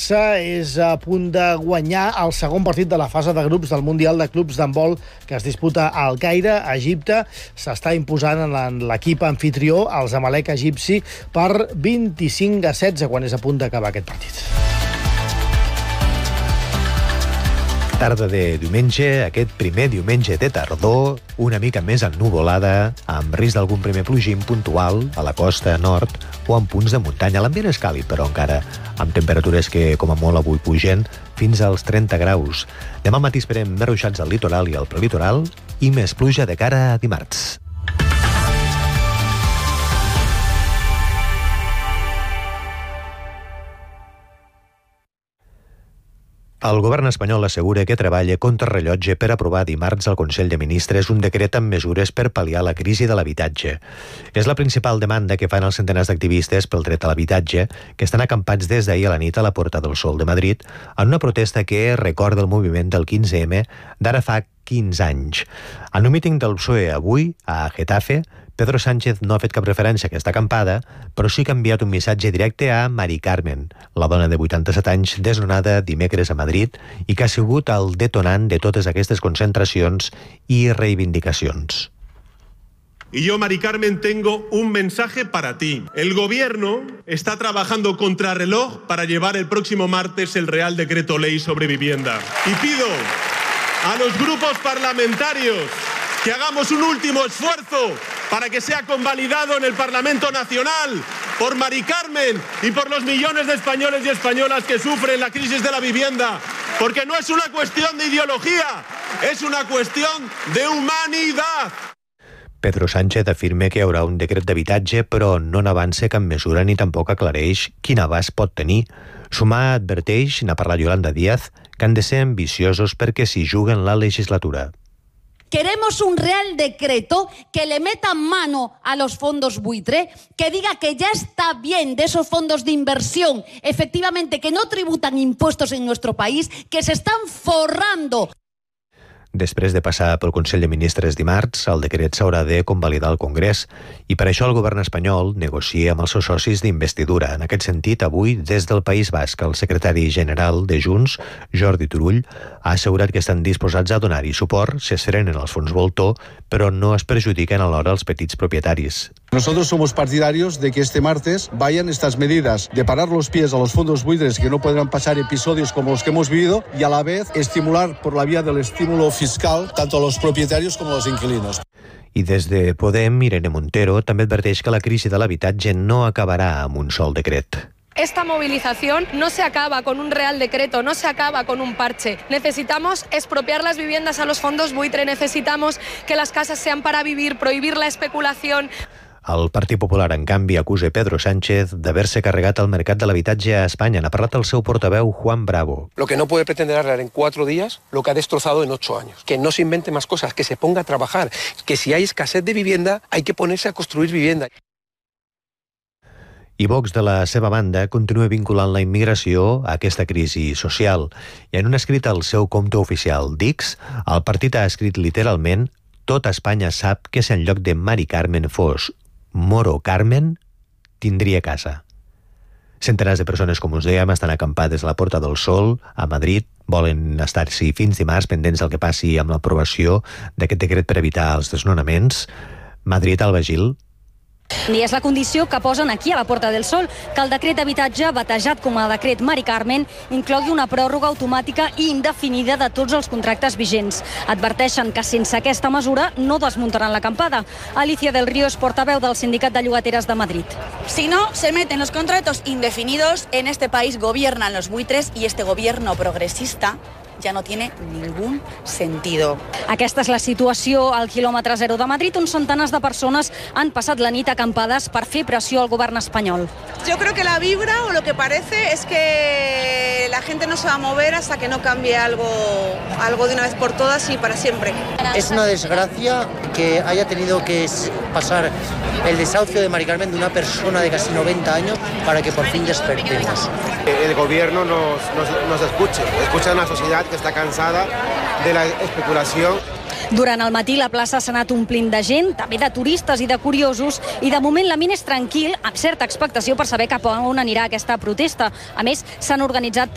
Barça és a punt de guanyar el segon partit de la fase de grups del Mundial de Clubs d'handbol que es disputa al Caire, a Egipte. S'està imposant en l'equip anfitrió, el Zamalek egipci, per 25-16 quan és a punt d'acabar aquest partit. Tarda de diumenge, aquest primer diumenge de tardor, una mica més ennuvolada, amb risc d'algun primer plogim puntual a la costa nord o en punts de muntanya. L'ambient és càlid, però encara amb temperatures que, com a molt, avui pugen fins als 30 graus. Demà matí esperem més ruixats al litoral i al prelitoral i més pluja de cara a dimarts. El govern espanyol assegura que treballa contra rellotge per aprovar dimarts al Consell de Ministres un decret amb mesures per pal·liar la crisi de l'habitatge. És la principal demanda que fan els centenars d'activistes pel dret a l'habitatge que estan acampats des d'ahir a la nit a la Porta del Sol de Madrid en una protesta que recorda el moviment del 15M d'ara fa 15 anys. En un míting del PSOE avui, a Getafe, Pedro Sánchez no ha fet cap referència a aquesta acampada, però sí que ha enviat un missatge directe a Mari Carmen, la dona de 87 anys desnonada dimecres a Madrid i que ha sigut el detonant de totes aquestes concentracions i reivindicacions. Y yo, Mari Carmen, tengo un mensaje para ti. El gobierno está trabajando contrarreloj para llevar el próximo martes el Real Decreto Ley sobre vivienda. Y pido a los grupos parlamentarios que hagamos un último esfuerzo para que sea convalidado en el Parlamento Nacional por Mari Carmen y por los millones de españoles y españolas que sufren la crisis de la vivienda, porque no es una cuestión de ideología, es una cuestión de humanidad. Pedro Sánchez afirma que hi haurà un decret d'habitatge, però no n'avança cap mesura ni tampoc aclareix quin abast pot tenir. Sumar adverteix, n'ha parlat Yolanda Díaz, que han de ser ambiciosos perquè s'hi juguen la legislatura. Queremos un real decreto que le meta mano a los fondos buitre, que diga que ya está bien de esos fondos de inversión, efectivamente, que no tributan impuestos en nuestro país, que se están forrando. Després de passar pel Consell de Ministres dimarts, el decret s'haurà de convalidar al Congrés i per això el govern espanyol negocia amb els seus socis d'investidura. En aquest sentit, avui, des del País Basc, el secretari general de Junts, Jordi Turull, ha assegurat que estan disposats a donar-hi suport si es frenen els fons voltor, però no es perjudiquen alhora els petits propietaris. Nosotros somos partidarios de que este martes vayan estas medidas de parar los pies a los fondos buitres, que no podrán pasar episodios como los que hemos vivido, y a la vez estimular por la vía del estímulo fiscal tanto a los propietarios como a los inquilinos. I des de Podem, Irene Montero també adverteix que la crisi de l'habitatge no acabarà amb un sol decret. Esta movilización no se acaba con un real decreto, no se acaba con un parche. Necesitamos expropiar las viviendas a los fondos buitre, necesitamos que las casas sean para vivir, prohibir la especulación. El Partit Popular, en canvi, acusa Pedro Sánchez d'haver-se carregat el mercat de l'habitatge a Espanya. N'ha parlat el seu portaveu, Juan Bravo. Lo que no puede pretender arreglar en 4 días lo que ha destrozado en 8 años. Que no se invente más cosas, que se ponga a trabajar. Que si hay escasez de vivienda, hay que ponerse a construir vivienda. I Vox, de la seva banda, continua vinculant la immigració a aquesta crisi social. I en un escrit al seu compte oficial d'X, el partit ha escrit literalment: «Tot Espanya sap que si en lloc de Mari Carmen fos Moro Carmen, tindria casa». Centenars de persones, com us dèiem, estan acampades a la Porta del Sol, a Madrid. Volen estar-s'hi fins dimarts pendents del que passi amb l'aprovació d'aquest decret per evitar els desnonaments. Madrid, Alba Gil. I és la condició que posen aquí a la Porta del Sol, que el decret d'habitatge, batejat com a decret Mari Carmen, inclogui una pròrroga automàtica i indefinida de tots els contractes vigents. Adverteixen que sense aquesta mesura no desmuntaran l'acampada. Alicia del Río és portaveu del Sindicat de Llogateres de Madrid. Si no se meten los contratos indefinidos, en este país gobiernan los buitres y este gobierno progresista ja no tiene ningún sentido. Aquesta és la situació al quilòmetre zero de Madrid, on centenars de persones han passat la nit acampades per fer pressió al govern espanyol. Yo creo que la vibra o lo que parece es que la gente no se va a mover hasta que no cambie algo de una vez por todas y para siempre. Es una desgracia que haya tenido que pasar el desahucio de Mari Carmen de una persona de casi 90 años para que por fin despertemos. El gobierno nos escucha a una sociedad que està cansada de la especulació. Durant el matí la plaça s'ha anat omplint de gent, també de turistes i de curiosos, i de moment l'ambient és tranquil, amb certa expectació per saber cap a on anirà aquesta protesta. A més, s'han organitzat